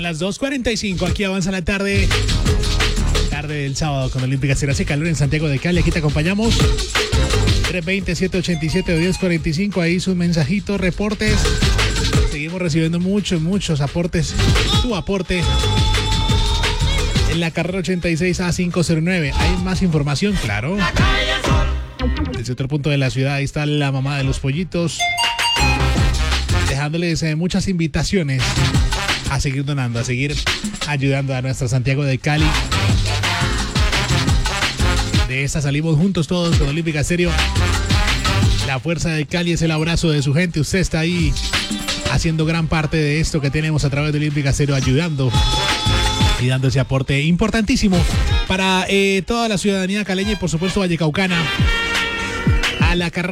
las 2:45, aquí avanza la tarde del sábado con Olímpica Estéreo. Hace calor en Santiago de Cali, aquí te acompañamos. 320-787-1045, ahí sus mensajitos, reportes. Seguimos recibiendo muchos aportes. Tu aporte en la carrera 86A509. Hay más información, claro. Desde otro punto de la ciudad, ahí está la mamá de los pollitos, dejándoles muchas invitaciones a seguir donando, a seguir ayudando a nuestra Santiago de Cali. De esta salimos juntos todos con Olímpica Estéreo. La fuerza de Cali es el abrazo de su gente. Usted está ahí haciendo gran parte de esto que tenemos a través de Olímpica Estéreo, ayudando y dando ese aporte importantísimo para toda la ciudadanía caleña y por supuesto vallecaucana. A la carrera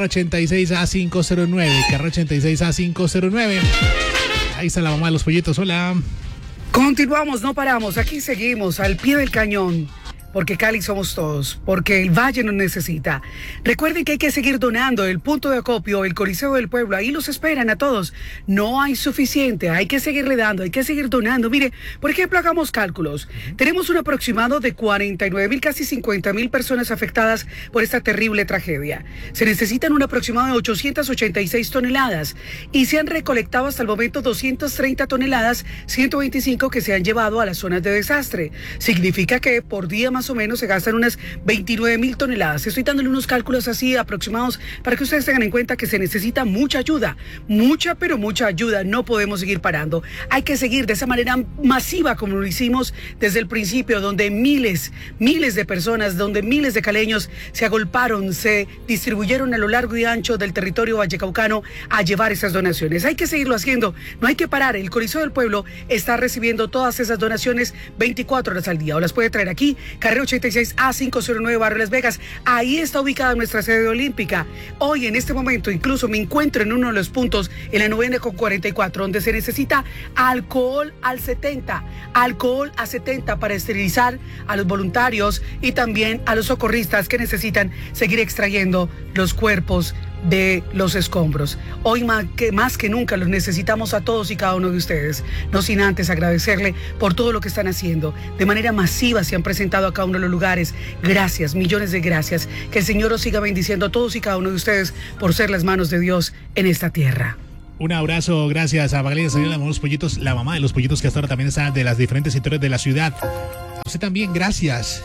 86A509, carrera 86A509. Ahí está la mamá de los pollitos, hola. Continuamos, no paramos, aquí seguimos al pie del cañón. Porque Cali somos todos, porque el Valle nos necesita. Recuerden que hay que seguir donando. El punto de acopio, el Coliseo del Pueblo, ahí los esperan a todos. No hay suficiente, hay que seguirle dando, hay que seguir donando. Mire, por ejemplo, hagamos cálculos. Tenemos un aproximado de 49,000, casi 50,000 personas afectadas por esta terrible tragedia. Se necesitan un aproximado de 886 toneladas y se han recolectado hasta el momento 230 toneladas, 125 que se han llevado a las zonas de desastre. Significa que por día más o menos se gastan unas 29,000 toneladas. Estoy dándole unos cálculos así aproximados para que ustedes tengan en cuenta que se necesita mucha ayuda, pero mucha ayuda. No podemos seguir parando. Hay que seguir de esa manera masiva como lo hicimos desde el principio, donde miles de personas, donde miles de caleños se agolparon, se distribuyeron a lo largo y ancho del territorio vallecaucano a llevar esas donaciones. Hay que seguirlo haciendo, no hay que parar. El Coliseo del Pueblo está recibiendo todas esas donaciones 24 horas al día. O las puede traer aquí, carrera 86A509, Barrio Las Vegas. Ahí está ubicada nuestra sede olímpica. Hoy, en este momento, incluso me encuentro en uno de los puntos, en la 9 con 44, donde se necesita alcohol al 70. Alcohol a 70 para esterilizar a los voluntarios y también a los socorristas que necesitan seguir extrayendo los cuerpos de los escombros. Hoy más que nunca los necesitamos a todos y cada uno de ustedes. No sin antes agradecerle por todo lo que están haciendo. De manera masiva se han presentado a cada uno de los lugares. Gracias, millones de gracias. Que el Señor os siga bendiciendo a todos y cada uno de ustedes por ser las manos de Dios en esta tierra. Un abrazo, gracias a Magdalena Señora de los pollitos, la mamá de los pollitos que hasta ahora también está de las diferentes sectores de la ciudad. A usted también, gracias.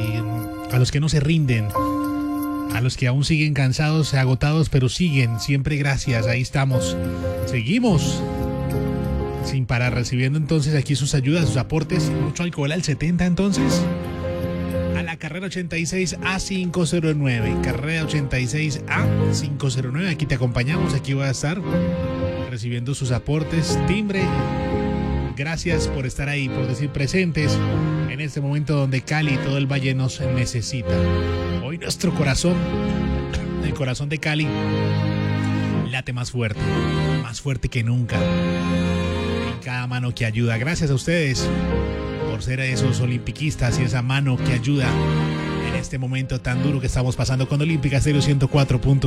A los que no se rinden, a los que aún siguen cansados, agotados, pero siguen, siempre gracias, ahí estamos. Seguimos sin parar, recibiendo entonces aquí sus ayudas, sus aportes. Mucho alcohol al 70 entonces. A la carrera 86A509, carrera 86A509, aquí te acompañamos, aquí voy a estar recibiendo sus aportes, timbre. Gracias por estar ahí, por decir presentes en este momento donde Cali y todo el valle nos necesita. Hoy nuestro corazón, el corazón de Cali, late más fuerte que nunca. En cada mano que ayuda. Gracias a ustedes por ser esos olimpiquistas y esa mano que ayuda en este momento tan duro que estamos pasando con Olímpica Estéreo 104.